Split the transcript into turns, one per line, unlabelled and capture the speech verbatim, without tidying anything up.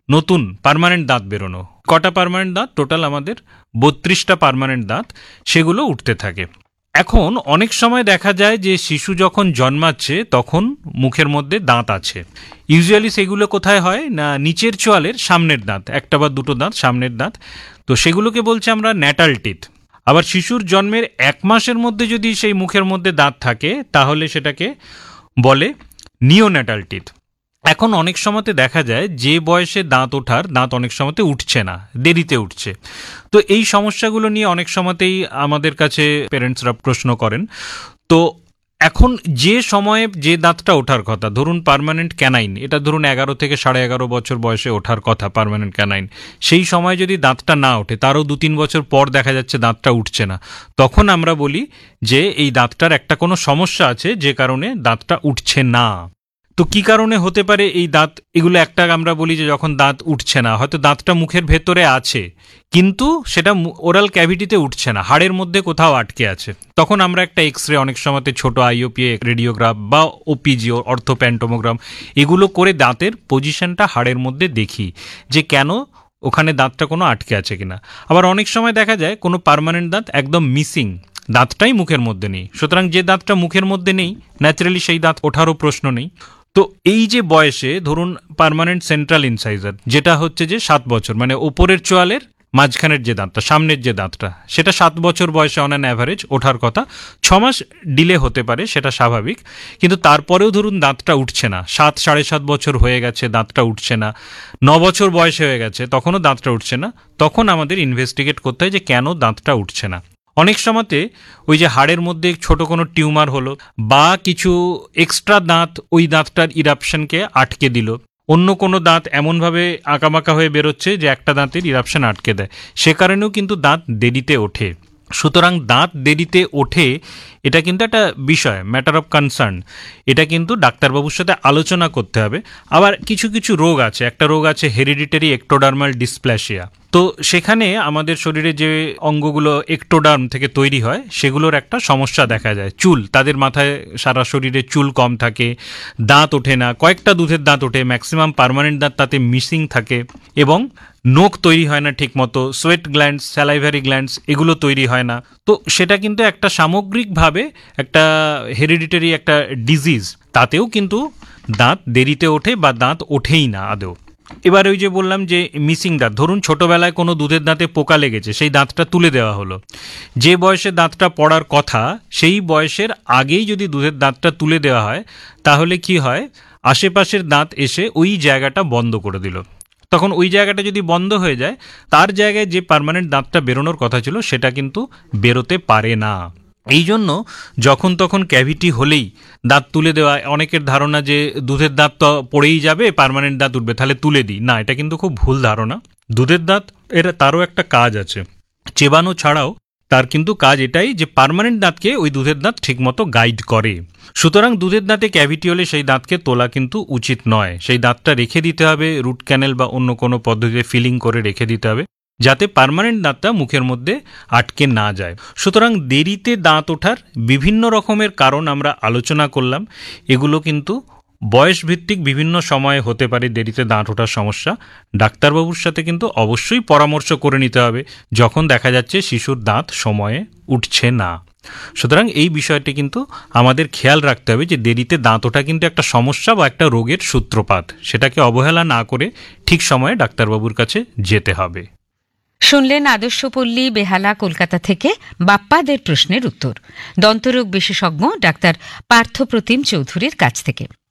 নতুন পার্মানেন্ট দাঁত বেরোনো। কটা পার্মানেন্ট দাঁত? টোটাল আমাদের বত্রিশটা পার্মানেন্ট দাঁত, সেগুলো উঠতে থাকে। এখন অনেক সময় দেখা যায় যে শিশু যখন জন্মাচ্ছে তখন মুখের মধ্যে দাঁত আছে। ইউজুয়ালি সেগুলো কোথায় হয় না, নিচের চোয়ালের সামনের দাঁত, একটা বা দুটো দাঁত সামনের দাঁত, তো সেগুলোকে বলছে আমরা ন্যাটাল টিথ। আবার শিশুর জন্মের এক মাসের মধ্যে যদি সেই মুখের মধ্যে দাঁত থাকে তাহলে সেটাকে বলে নিওন্যাটাল টিথ। এখন অনেক সময়তে দেখা যায় যে বয়সে দাঁত ওঠার, দাঁত অনেক সময়তে উঠছে না, দেরিতে উঠছে। তো এই সমস্যাগুলো নিয়ে অনেক সময়তেই আমাদের কাছে পেরেন্টসরা প্রশ্ন করেন। তো এখন যে সময়ে যে দাঁতটা ওঠার কথা, ধরুন পার্মানেন্ট ক্যানাইন, এটা ধরুন এগারো থেকে সাড়ে এগারো বছর বয়সে ওঠার কথা পার্মানেন্ট ক্যানাইন, সেই সময় যদি দাঁতটা না ওঠে, তারও দু তিন বছর পর দেখা যাচ্ছে দাঁতটা উঠছে না, তখন আমরা বলি যে এই দাঁতটার একটা কোনো সমস্যা আছে যে কারণে দাঁতটা উঠছে না। তো কি কারণে হতে পারে এই দাঁত, এগুলো একটা আমরা বলি যে যখন দাঁত উঠছে না, হয়তো দাঁতটা মুখের ভেতরে আছে কিন্তু সেটা ওরাল ক্যাভিটিতে উঠছে না, হাড়ের মধ্যে কোথাও আটকে আছে। তখন আমরা একটা এক্স রে, অনেক সময়তে ছোট আইওপি রেডিওগ্রাফ বা ওপিজি অর্থোপ্যান্টোমোগ্রাম এগুলো করে দাঁতের পজিশনটা হাড়ের মধ্যে দেখি যে কেন ওখানে দাঁতটা কোনো আটকে আছে কিনা। আবার অনেক সময় দেখা যায় কোনো পার্মানেন্ট দাঁত একদম মিসিং, দাঁতটাই মুখের মধ্যে নেই। সুতরাং যে দাঁতটা মুখের মধ্যে নেই, ন্যাচারালি সেই দাঁত ওঠারও প্রশ্ন নেই। তো এই যে বয়সে ধরুন পার্মানেন্ট সেন্ট্রাল ইনসাইজার, যেটা হচ্ছে যে সাত বছর, মানে ওপরের চোয়ালের মাঝখানের যে দাঁতটা, সামনের যে দাঁতটা, সেটা সাত বছর বয়সে অন অ্যান অ্যাভারেজ ওঠার কথা। ছ মাস ডিলে হতে পারে, সেটা স্বাভাবিক, কিন্তু তারপরেও ধরুন দাঁতটা উঠছে না, সাত সাড়ে সাত বছর হয়ে গেছে দাঁতটা উঠছে না, ন বছর বয়সে হয়ে গেছে তখনও দাঁতটা উঠছে না, তখন আমাদের ইনভেস্টিগেট করতে হয় যে কেন দাঁতটা উঠছে না। অনেক সময়তে ওই যে হাড়ের মধ্যে ছোট কোনো টিউমার হলো বা কিছু এক্সট্রা দাঁত ওই দাঁতটার ইরাপশনকে আটকে দিল, অন্য কোনো দাঁত এমনভাবে আঁকাবাঁকা হয়ে বেরোচ্ছে যে একটা দাঁতের ইরাপশন আটকে দেয়, সে কারণেও কিন্তু দাঁত দেরিতে ওঠে। সুতরাং দাঁত দেরিতে ওঠে এটা কিন্তু একটা বিষয়, ম্যাটার অফ কনসার্ন, এটা কিন্তু ডাক্তারবাবুর সাথে আলোচনা করতে হবে। আবার কিছু কিছু রোগ আছে, একটা রোগ আছে হেরিডিটারি একটোডার্মাল ডিসপ্ল্যাসিয়া, তো সেখানে আমাদের শরীরে যে অঙ্গগুলো একটোডার্ম থেকে তৈরি হয় সেগুলোর একটা সমস্যা দেখা যায়। চুল, তাদের মাথায় সারা শরীরে চুল কম থাকে, দাঁত ওঠে না, কয়েকটা দুধের দাঁত ওঠে, ম্যাক্সিমাম পার্মানেন্ট দাঁত তাতে মিসিং থাকে, এবং নোক তৈরি হয় না ঠিক মতো, সোয়েট গ্ল্যান্ডস, স্যালাইভারি গ্ল্যান্ডস এগুলো তৈরি হয় না। তো সেটা কিন্তু একটা সামগ্রিকভাবে একটা হেরিডিটারি একটা ডিজিজ, তাতেও কিন্তু দাঁত দেরিতে ওঠে বা দাঁত ওঠেই না আদৌ। এবার ওই যে বললাম যে মিসিং দাঁত, ধরুন ছোটবেলায় কোনো দুধের দাঁতে পোকা লেগেছে, সেই দাঁতটা তুলে দেওয়া হলো, যে বয়সে দাঁতটা পড়ার কথা সেই বয়সের আগেই যদি দুধের দাঁতটা তুলে দেওয়া হয় তাহলে কি হয়, আশেপাশের দাঁত এসে ওই জায়গাটা বন্ধ করে দিল। তখন ওই জায়গাটা যদি বন্ধ হয়ে যায়, তার জায়গায় যে পার্মানেন্ট দাঁতটা বেরোনোর কথা ছিল সেটা কিন্তু বেরোতে পারে না। এই জন্য যখন তখন ক্যাভিটি হলেই দাঁত তুলে দেওয়া, অনেকের ধারণা যে দুধের দাঁত তো পড়েই যাবে, পার্মানেন্ট দাঁত উঠবে তাহলে তুলে দিই, না, এটা কিন্তু খুব ভুল ধারণা। দুধের দাঁত এর তারও একটা কাজ আছে, চেবানো ছাড়াও তার কিন্তু কাজ এটাই যে পার্মানেন্ট দাঁতকে ওই দুধের দাঁত ঠিকমতো গাইড করে। সুতরাং দুধের দাঁতে ক্যাভিটি হলে সেই দাঁতকে তোলা কিন্তু উচিত নয়, সেই দাঁতটা রেখে দিতে হবে, রুট ক্যানেল বা অন্য কোনো পদ্ধতিতে ফিলিং করে রেখে দিতে হবে যাতে পার্মানেন্ট দাঁতটা মুখের মধ্যে আটকে না যায়। সুতরাং দেরিতে দাঁত ওঠার বিভিন্ন রকমের কারণ আমরা আলোচনা করলাম, এগুলো কিন্তু বয়সভিত্তিক বিভিন্ন সময়ে হতে পারে দেরিতে দাঁত ওঠার সমস্যা। ডাক্তারবাবুর সাথে কিন্তু অবশ্যই পরামর্শ করে নিতে হবে যখন দেখা যাচ্ছে শিশুর দাঁত সময়ে উঠছে না। সুতরাং এই বিষয়টি কিন্তু আমাদের খেয়াল রাখতে হবে যে দেরিতে দাঁত ওঠা কিন্তু একটা সমস্যা বা একটা রোগের সূত্রপাত, সেটাকে অবহেলা না করে ঠিক সময়ে ডাক্তারবাবুর কাছে যেতে হবে।
শুনলেন আদর্শপল্লী, বেহালা, কলকাতা থেকে বাপ্পাদের প্রশ্নের উত্তর দন্তরোগ বিশেষজ্ঞ ডাক্তার পার্থপ্রতিম চৌধুরীর কাছ থেকে।